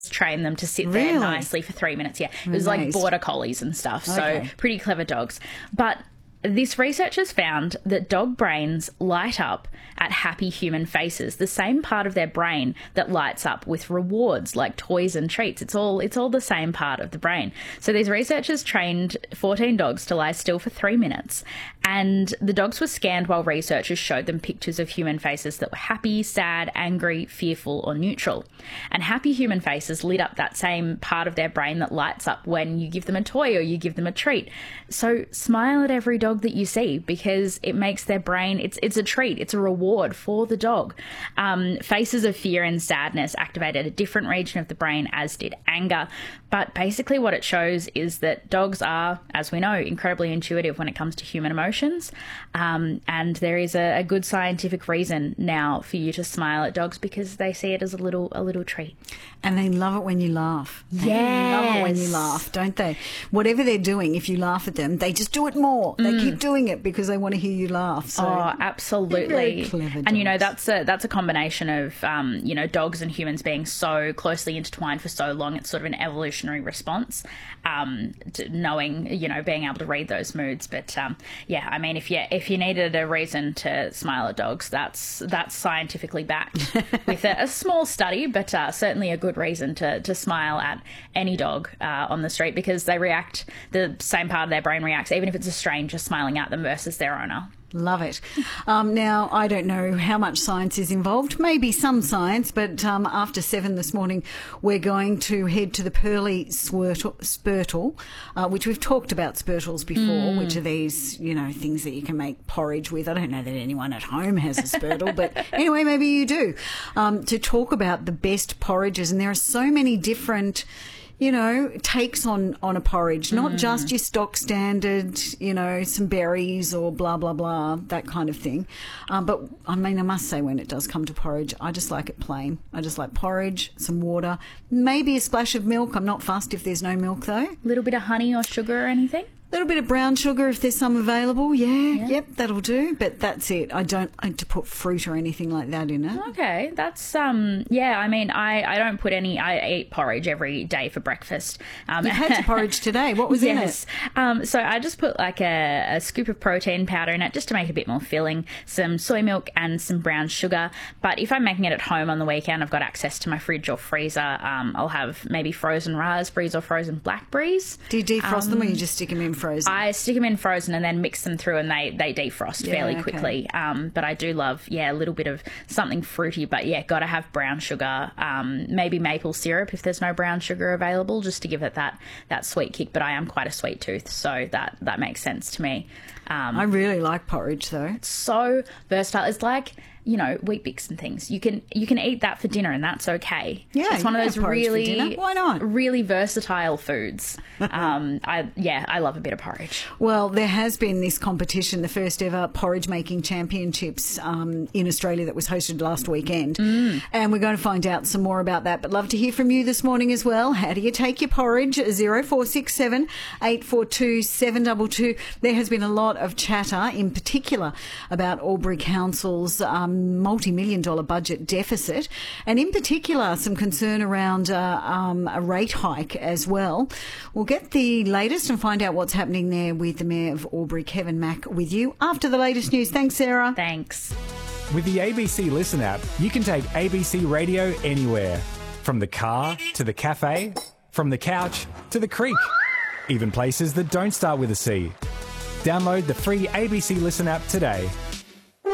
train them to sit there nicely for 3 minutes. Yeah, it was like border collies and stuff. So pretty clever dogs. But this research has found that dog brains light up at happy human faces, the same part of their brain that lights up with rewards like toys and treats. It's all the same part of the brain. So these researchers trained 14 dogs to lie still for 3 minutes, and the dogs were scanned while researchers showed them pictures of human faces that were happy, sad, angry, fearful, or neutral. And happy human faces lit up that same part of their brain that lights up when you give them a toy or you give them a treat. So smile at every dog that you see, because it makes their brain, it's a treat, it's a reward for the dog. Faces of fear and sadness activated a different region of the brain, as did anger. But basically what it shows is that dogs are, as we know, incredibly intuitive when it comes to human emotions. And there is a good scientific reason now for you to smile at dogs, because they see it as a little treat. And they love it when you laugh. Yes. They love it when you laugh, don't they? Whatever they're doing, if you laugh at them, they just do it more. They keep doing it because they want to hear you laugh. So absolutely. Very clever dogs. And, you know, that's a combination of, dogs and humans being so closely intertwined for so long. It's sort of an evolutionary response to knowing, being able to read those moods. But, I mean, if you needed a reason to smile at dogs, that's scientifically backed with a small study, but certainly a good reason to smile at any dog on the street, because they react, the same part of their brain reacts, even if it's a stranger smiling at them versus their owner. Love it. Now, I don't know how much science is involved, maybe some science, but after 7 this morning, we're going to head to the Pearly Spurtle, which we've talked about spurtles before, which are these, things that you can make porridge with. I don't know that anyone at home has a spurtle, but anyway, maybe you do, to talk about the best porridges. And there are so many different takes on a porridge, not just your stock standard, some berries or blah, blah, blah, that kind of thing. But, I mean, I must say when it does come to porridge, I just like it plain. I just like porridge, some water, maybe a splash of milk. I'm not fussed if there's no milk, though. A little bit of honey or sugar or anything? A little bit of brown sugar if there's some available. Yep, that'll do. But that's it. I don't like to put fruit or anything like that in it. Okay, that's I mean, I don't put any. I eat porridge every day for breakfast. You had your porridge today. What was in it? So I just put like a scoop of protein powder in it just to make it a bit more filling. Some soy milk and some brown sugar. But if I'm making it at home on the weekend, I've got access to my fridge or freezer. I'll have maybe frozen raspberries or frozen blackberries. Do you defrost them, or you just stick them in frozen? I stick them in frozen and then mix them through, and they defrost fairly quickly. But I do love, a little bit of something fruity. But, got to have brown sugar, maybe maple syrup if there's no brown sugar available, just to give it that sweet kick. But I am quite a sweet tooth, so that makes sense to me. I really like porridge, though. It's so versatile. It's like, Weet Bix and things. You can eat that for dinner, and that's okay. Yeah, it's one of those really, why not? Really versatile foods. I love a bit of porridge. Well, there has been this competition, the first ever porridge making championships in Australia, that was hosted last weekend, and we're going to find out some more about that. But love to hear from you this morning as well. How do you take your porridge? 0467 842 722. There has been a lot of chatter, in particular about Albury Council's multi-million-dollar budget deficit, and in particular some concern around a rate hike as well. We'll get the latest and find out what's happening there with the Mayor of Albury, Kevin Mack, with you after the latest news. Thanks, Sarah. Thanks. With the ABC Listen app, you can take ABC Radio anywhere. From the car to the cafe, from the couch to the creek, even places that don't start with a C. Download the free ABC Listen app today.